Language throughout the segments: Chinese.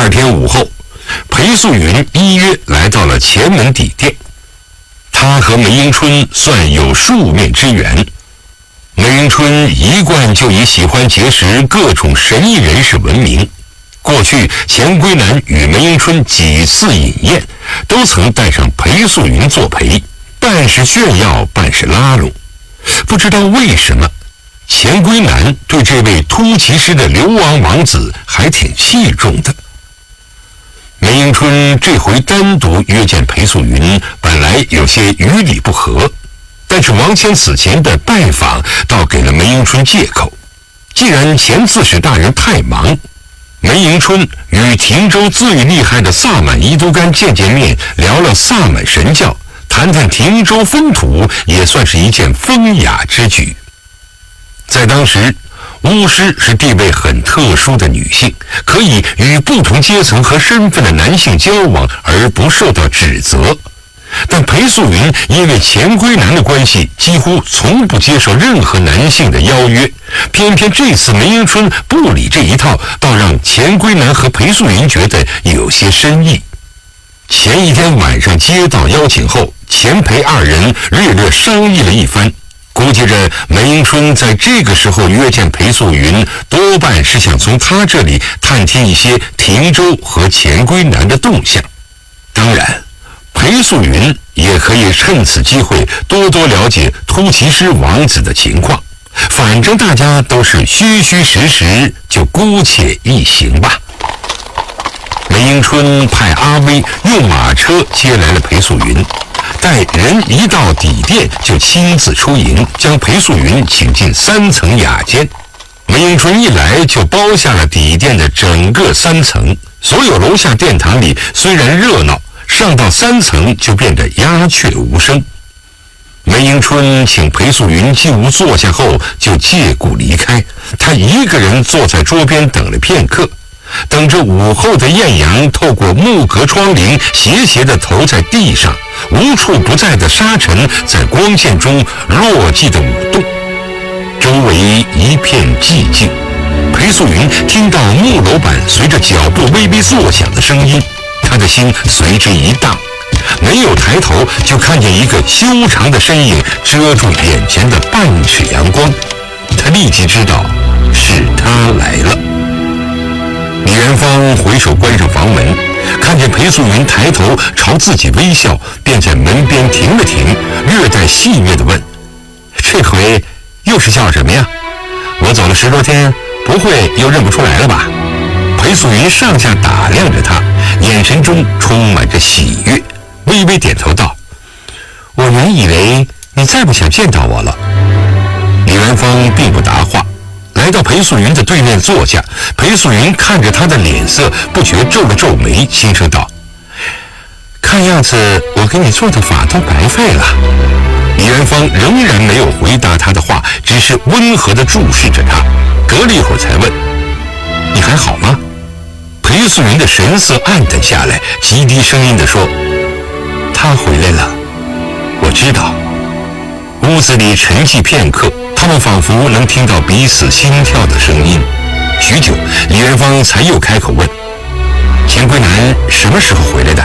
二天午后，裴素云依约来到了前门底店。他和梅迎春算有数面之缘。梅迎春一贯就以喜欢结识各种神异人士闻名。过去钱归南与梅迎春几次饮宴，都曾带上裴素云作陪，半是炫耀，半是拉拢。不知道为什么，钱归南对这位突骑师的流亡王子还挺器重的。梅迎春这回单独约见裴素云，本来有些于理不合，但是王谦此前的拜访倒给了梅迎春借口。既然钱刺史大人太忙，梅迎春与亭州最厉害的萨满伊都干见面，聊了萨满神教，谈谈亭州风土，也算是一件风雅之举。在当时，巫师是地位很特殊的女性，可以与不同阶层和身份的男性交往而不受到指责。但裴素云因为钱归南的关系，几乎从不接受任何男性的邀约，偏偏这次梅迎春不理这一套，倒让钱归南和裴素云觉得有些深意。前一天晚上接到邀请后，钱裴二人略略商议了一番，估计着梅迎春在这个时候约见裴素云，多半是想从他这里探听一些亭州和钱归南的动向。当然，裴素云也可以趁此机会多多了解突骑师王子的情况，反正大家都是虚虚实实，就姑且一行吧。梅迎春派阿威用马车接来了裴素云，待人一到底店，就亲自出迎，将裴素云请进3层雅间。梅迎春一来就包下了底店的整个3层，所有楼下殿堂里虽然热闹，上到3层就变得鸦雀无声。梅迎春请裴素云进屋坐下后，就借故离开。他一个人坐在桌边等了片刻，等着午后的艳阳透过木格窗棂斜斜地投在地上，无处不在的沙尘在光线中落寂地舞动。周围一片寂静，裴素云听到木楼板随着脚步微微作响的声音，他的心随之一荡，没有抬头就看见一个修长的身影遮住眼前的半尺阳光，他立即知道是他来了。李元芳回手关上房门，看见裴素云抬头朝自己微笑，便在门边停了停，略带戏谑地问：“这回又是笑什么呀？我走了10多天，不会又认不出来了吧？”裴素云上下打量着他，眼神中充满着喜悦，微微点头道：“我原以为你再不想见到我了。”李元芳并不答话，来到裴素云的对面坐下。裴素云看着他的脸色，不觉皱了皱眉，轻声道：“看样子我给你做的法都白费了。”李元芳仍然没有回答他的话，只是温和地注视着他，隔了一会儿才问：“你还好吗？”裴素云的神色暗淡下来，极低声音地说：“他回来了，我知道。”屋子里沉寂片刻，他们仿佛能听到彼此心跳的声音。许久，李元芳才又开口问：“钱归南什么时候回来的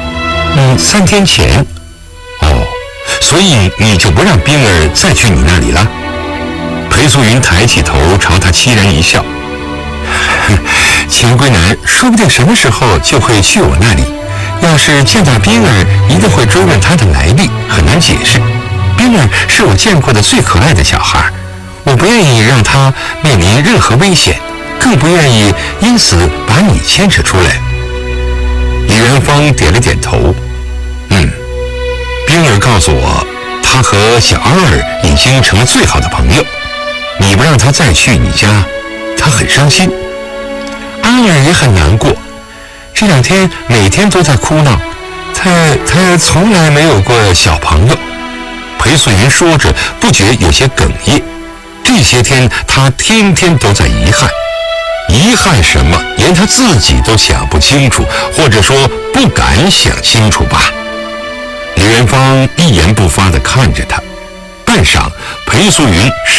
？”3天前。哦，所以你就不让冰儿再去你那里了？裴素云抬起头朝他凄然一笑：“钱归南说不定什么时候就会去我那里，要是见到冰儿，一定会追问他的来历，很难解释。冰儿是我见过的最可爱的小孩，我不愿意让他面临任何危险，更不愿意因此把你牵扯出来。”李元芳点了点头：“冰儿告诉我，他和小二已经成了最好的朋友。你不让他再去你家，他很伤心。阿尔也很难过，这2天每天都在哭闹。他从来没有过小朋友。”裴素云说着，不觉有些哽咽。这些天他天天都在遗憾，遗憾什么，连他自己都想不清楚，或者说不敢想清楚吧。李元芳一言不发地看着他，半晌，裴素云